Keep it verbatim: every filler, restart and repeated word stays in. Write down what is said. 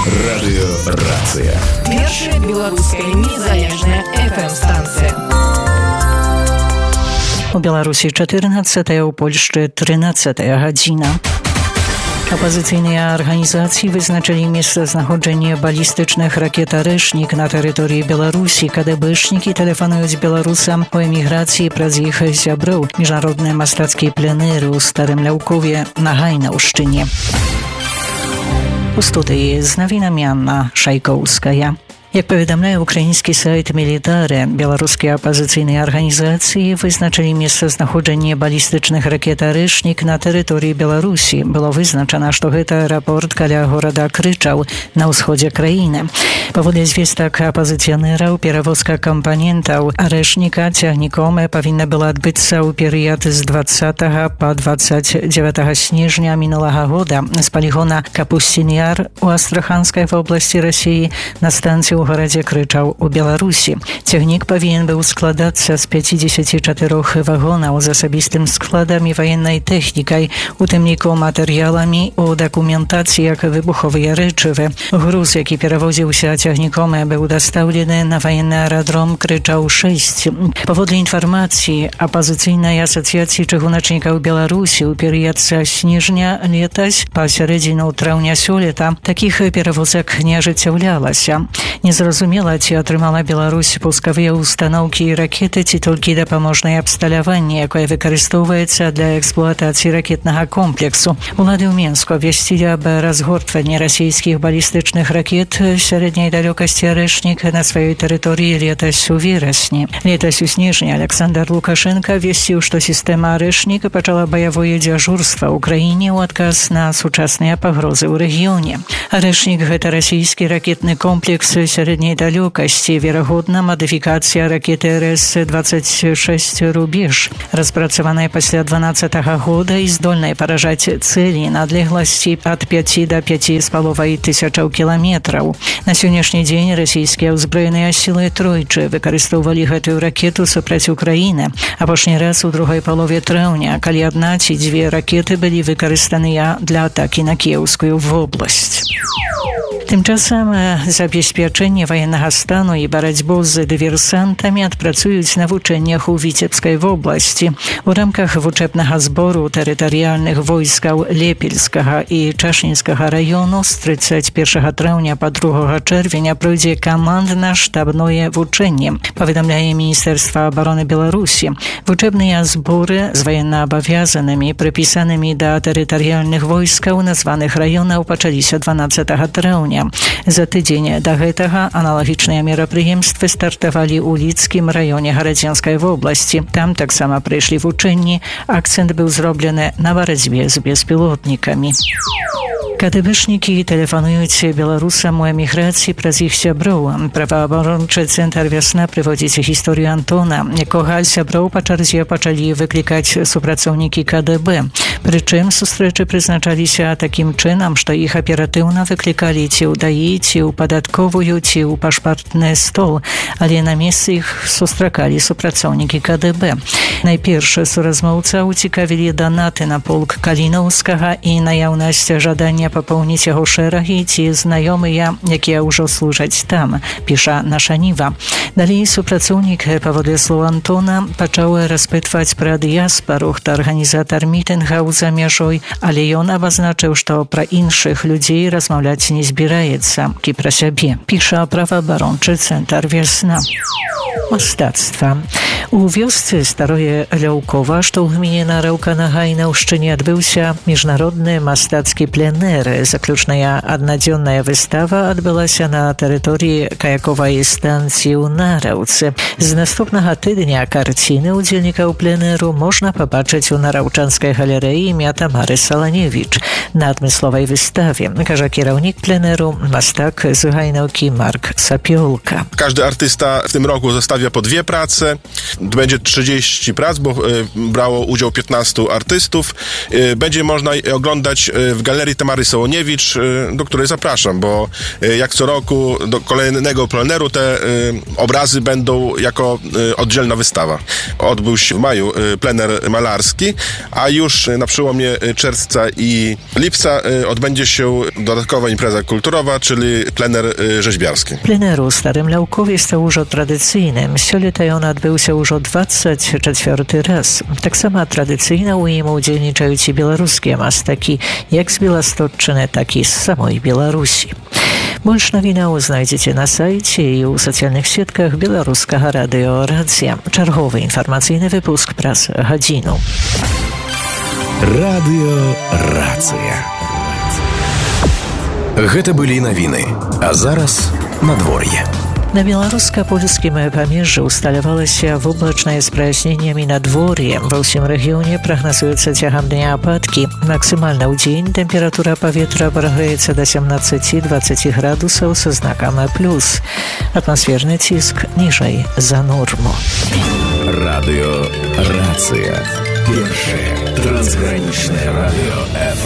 Радыёрацыя. Першая беларуская незалежная эф эм-станцыя. У Беларусі чатырнаццатая, у Польшчы трынаццатая гадзіна. Апазіцыйныя арганізацыі вызначылі месцазнаходжанне балістычных ракет «Арэшнік» на тэрыторыі Беларусі. КДБшнікі тэлефануюць беларусам у эміграцыі праз іх сяброў. Міжнародныя мастацкія пленэры ў Старым Ляўкове на Гайнаўшчыне. У студыі з навінамі Анна Шайкоўская. Як паведамляе украінскі сайт «Мілітарэ», беларускія апазіцыйныя арганізацыі вызначылі месцазнаходжанне балістычных ракет «Арэшнік» на тэрыторыі Беларусі. Было вызначана, што гэта аэрапорт каля горада Крычаў на ўсходзе краіны. Паводле звестак апазіцыянераў, перавозка кампанентаў «Арэшніка» цягніком павінна была адбыцца ў перыяд з двадцатага па двадцаць дзевятага снежня мінулага года з палігона Капусцін-Яр у Астраханскай вобласці Расіі на станцыі ў горадзе Крычаў у Беларусі. Цягнік павінен быў складацца з пяцідзесяці чатырох вагонаў з асабістым складам і ваеннай тэхнікай, у тым ліку матэрыяламі у дакументацыі як выбуховыя рэчывы. Груз, які перавозіўся цягніком, быў дастаўлены на ваенны аэрадром Крычаў шэсць. Паводле інфармацыі апазіцыйнай асацыяцыі чыгуначнікаў Беларусі, у перыяд са снежня летась па сярэдзіну траўня сёлета такіх перавозак не ажыццяўлялася. Незразумела, ці атрымала Беларусь пускавыя устаноўкі і ракеты, ці толькі дапаможнае абсталяванне, якое выкарыстоўваецца для эксплуатацыі ракетнага комплексу. Улады ў Менску абвясцілі аб разгортванні расійскіх балістычных ракет сярэдняй далёкасці «Арэшнік» на сваёй тэрыторыі летась у верасні. Летась у снежні Александр Лукашенко абвясціў, што сістэма «Арэшнік» пачала баявое дзяжурства ў краіне ў адказ на сучасныя пагрозы ў рэгіёне. «Арэшнік» — гэта расійскі ракетны комплекс сярэдняй далёкасці, верагодна, мадыфікацыя ракеты эр эс двадцать шесть «Рубеж», распрацаваная пасля дванаццатага года і здольная паражаць цэлі на адлегласці ад пяці да пяці з паловай тысячаў кіламетраў. На сённяшні дзень расійскія ўзброеныя сілы тройчы выкарыстоўвалі гэтую ракету супраць Украіны. Апошні раз у другой палове траўня, калі адна ці дзве ракеты былі выкарыстаныя для атакі на Кіеўскую вобласць. Тым часам забеспячэнне ваеннага стану і барацьбу з дыверсантамі адпрацуюць на вучэннях у Віцебскай вобласці. У рамках вучэбнага збору тэрытарыяльных войскаў Лепельскага і Чашынскага раёну з трыццаць першага траўня па другога чэрвеня пройдзе камандна-штабное вучэнне, паведамляе Міністэрства абароны Беларусі. Вучэбныя зборы з военнаабавязанымі, прыпісанымі да тэрытарыяльных войскаў названых раёнаў пачаліся дванаццатага траўня. За тыдзень да гэтага аналагічныя мерапрыемствы стартавалі ў Лідскім раёне Гарадзенскай вобласці. Там таксама прыйшлі вучэнні. Акцэнт быў зроблены на барацьбе з беспілотнікамі. КДБшнікі тэлефануюць беларусам у эміграцыі праз іх сяброў. Праваабарончы цэнтр «Вясна» прыводзіць гісторыю Антона, якога сяброў па чарзе пачалі выклікаць супрацоўнікі КДБ. Прычым сустрэчы прызначаліся такім чынам, што іх аператыўна выклікалі ці ў даі, ці ў падатковую, ці ў пашпартны стол, але на месцы іх сустракалі супрацоўнікі КДБ. Найперш суразмоўцаў цікавілі данаты на полк Калінаўскага і наяўнасць жадання папоўніць яго шэрагі ці знаёмыя, якія ўжо служаць там, піша наша Ніва. Далей супрацоўнік, паводле слоў Антона, пачаў распытваць пра дыяспару, хто арганізатар мітынгаў за мяжой, але ён абазначыў, што пра іншых людзей размаўляць не збіраецца, і пра сябе, піша праваабарончы цэнтр «Вясна». Мастацтва. У вёсцы Старое Ляўкова, што ў гміне Нараўка на Гайнаўшчыне, адбыўся міжнародны мастацкі пленэр. Заключная аднадзённая выстава адбылася на тэрыторыі каяковай станцыі ў Нараўцы. З наступнага тыдня карціны удзельнікаў пленэру можна пабачыць у нараўчанскай галерэі імя Тамары Саланевіч на адмысловай выставе, кажа кіраўнік пленэру, мастак з Гайнаўкі Марк Сапёлка. Każdy artysta w tym roku zostawia po dwie prace. Będzie trzydzieści prac, bo brało udział piętnastu artystów. Będzie można oglądać w Galerii Tamary Sołoniewicz, do której zapraszam, bo jak co roku do kolejnego pleneru te obrazy będą jako oddzielna wystawa. Odbył się w maju plener malarski, a już na przełomie czerwca i lipca odbędzie się dodatkowa impreza kulturalna plenerowa, czyli plener y, rzeźbiarski. Pleneru w Starym Lałkowie stał już tradycyjnym. Сёлета ён адбыўся ўжо двадцать чвёрты раз. Таксама традыцыйна ў ім удзельнічаюць і беларускія мастакі, як з Беластотчыны, так і з самой Беларусі. Больш навінаў знайдзеце на сайце і ў сацыяльных сетках беларускага радыё «Рацыя». Чарговы інфармацыйны выпуск праз гадзіну. Радыё «Рацыя». Гэта былі навіны, а зараз надвор'е. На беларуска-польскім памежжы усталявалася воблачнае з праясненнямі надвор'е. Ва ўсім рэгіёне прагназуецца цягам дня ападкі. Максімальна ў дзень тэмпература паветра прагрэецца да семнаццаць-дваццаць градусаў са знакам плюс. Атмасферны ціск ніжэй за норму. Радыё «Рацыя». Першае трансгранічнае радыё эф эм.